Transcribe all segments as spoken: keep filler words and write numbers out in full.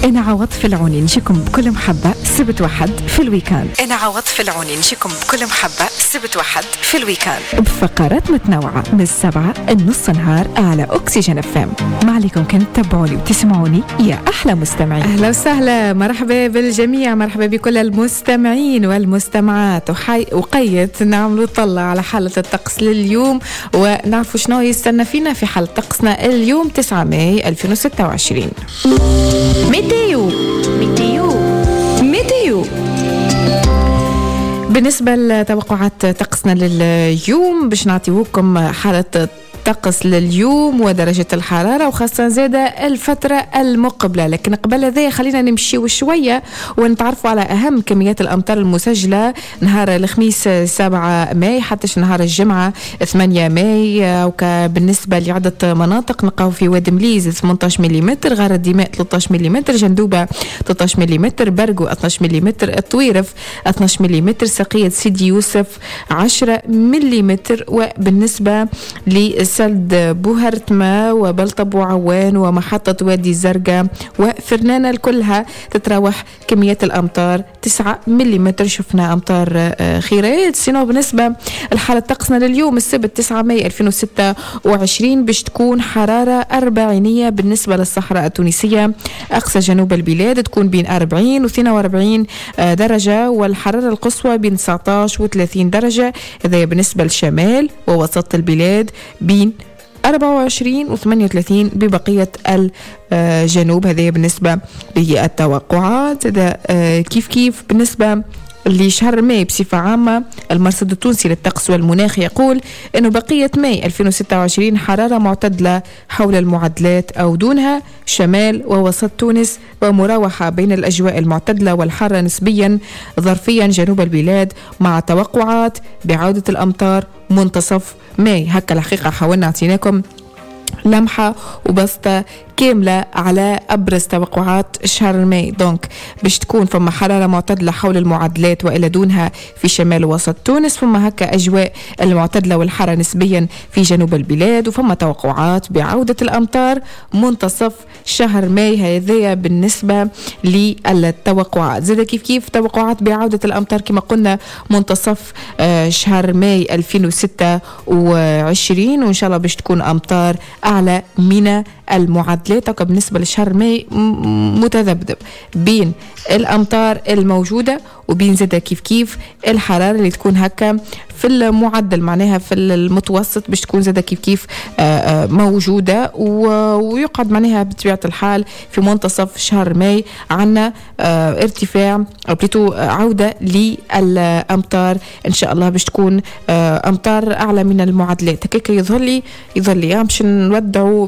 أنا عواطف العوني نجيكم بكل محبة سبت واحد في الويكاند. أنا عواطف العوني نجيكم بكل محبة سبت واحد في الويكاند بفقرات متنوعة من السبعة النص نهار على أكسجين اف ام. ما عليكم كنت تتابعوني وتسمعوني يا أحلى مستمعين. أهلا وسهلا، مرحبا بالجميع، مرحبا بكل المستمعين والمستمعات. وحي وقيت نعملوا طلع على حالة الطقس لليوم ونعرفوا شنو يستنى فينا في حالة طقسنا اليوم تسعة ماي ألفين وستة وعشرين. ميتيو ميتيو ميتيو. بالنسبة لتوقعات طقسنا لليوم باش نعطيوكم حالة طقس لليوم ودرجة الحرارة وخاصة زادة الفترة المقبلة. لكن قبل هذا خلينا نمشيو شوية ونتعرفوا على أهم كميات الأمطار المسجلة نهار الخميس سبعة ماي حتى نهار الجمعة ثمانية ماي. وبالنسبة لعدة مناطق نلقاو في وادي مليز ثمانية عشر مليمتر، غار الدماء ثلاثة عشر مليمتر، جندوبة ثلاثة عشر مليمتر، برقو اثني عشر مليمتر، الطويرف اثني عشر مليمتر، سقية سيدي يوسف عشرة مليمتر. وبالنسبة ل سلد بوهرتما وبلطب وعوان ومحطة وادي الزرقاء وفرنانة الكلها تتراوح كميات الأمطار تسعة مليمتر. شفنا أمطار خيرات. سينو بالنسبة لحالة طقسنا لليوم السبت تسعة ماي ألفين وستة وعشرين باش تكون حرارة أربعينية بالنسبة للصحراء التونسية. أقصى جنوب البلاد تكون بين أربعين و اثنين وأربعين درجة، والحرارة القصوى بين تسعة عشر و ثلاثين درجة. هذا بالنسبة للشمال ووسط البلاد بين أربعة وعشرين و ثمانية وثلاثين ببقية الجنوب. هذا بالنسبة للتوقعات. هذا كيف كيف بالنسبة لشهر ماي بصفة عامة. المرصد التونسي للطقس والمناخ يقول أنه بقية ماي ألفين وستة وعشرين حرارة معتدلة حول المعدلات أو دونها شمال ووسط تونس، ومراوحة بين الأجواء المعتدلة والحارة نسبيا ظرفيا جنوب البلاد، مع توقعات بعودة الأمطار منتصف ماي. هكا الحقيقة حاولنا أعطيناكم لمحة وبسطة كاملة على أبرز توقعات شهر ماي. دونك باش تكون فما حرارة معتدلة حول المعدلات وإلى دونها في شمال وسط تونس، فما هكا أجواء المعتدلة والحارة نسبيا في جنوب البلاد، وفما توقعات بعودة الأمطار منتصف شهر ماي. هذا بالنسبة للتوقعات. زاد كيف كيف توقعات بعودة الأمطار كما قلنا منتصف شهر ماي ألفين وستة وعشرين، وإن شاء الله باش تكون أمطار أعلى من المعدلات. بالنسبة لشهر ماي متذبذب بين الأمطار الموجودة وبين زادة كيف كيف الحرارة اللي تكون هكا في المعدل، معناها في المتوسط باش تكون زادة كيف كيف موجودة. ويقعد معناها بطبيعة الحال في منتصف شهر ماي عنا ارتفاع أو بليتو عودة للأمطار إن شاء الله باش تكون أمطار أعلى من المعدلات. هكاك يظهر لي يظهر لي باش نودعوا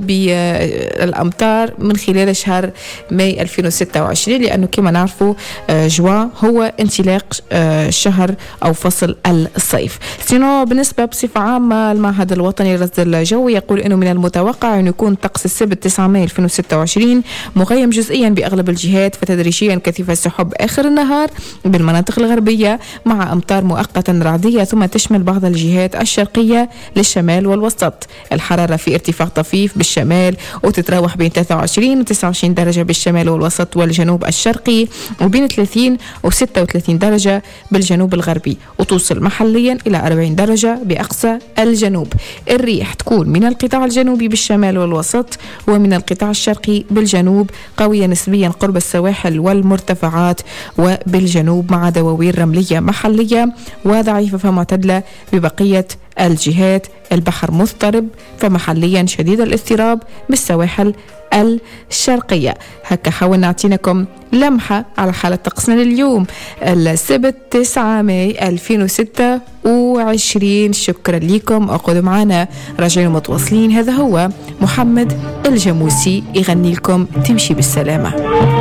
بالأمطار من خلال شهر ماي ألفين وستة وعشرين، لأنه كما نعرفوا جوان هو انطلاق شهر أو فصل الصيف. سينو بالنسبة بصفة عامة المعهد الوطني للرصد الجوي يقول أنه من المتوقع أن يكون طقس السبت تسعة ماي ألفين وستة وعشرين مغيم جزئيا بأغلب الجهات، فتدريجيا كثيف السحب آخر النهار بالمناطق الغربية مع أمطار مؤقتا رعدية، ثم تشمل بعض الجهات الشرقية للشمال والوسط. الحرارة في ارتفاع طفيف بالشمال وتتراوح بين ثلاثة وعشرين و تسعة وعشرين درجة بالشمال والوسط والجنوب الشرقي، وبين ثلاثين و ستة وثلاثين درجة بالجنوب الغربي، وتوصل محليا إلى أربعين درجة بأقصى الجنوب. الريح تكون من القطاع الجنوبي بالشمال والوسط ومن القطاع الشرقي بالجنوب، قوية نسبيا قرب السواحل والمرتفعات وبالجنوب، مع دواوين رملية محلية وضعيفة فمعتدلة ببقية الجهات. البحر مضطرب فمحليا شديد الاضطراب بالسواحل الشرقية. هكا حاولنا نعطيناكم لمحة على حالة طقسنا لليوم السبت تسعة ماي ألفين وستة وعشرين. شكرا لكم، أقعدوا معنا راجعين متواصلين. هذا هو محمد الجاموسي يغني لكم تمشي بالسلامة.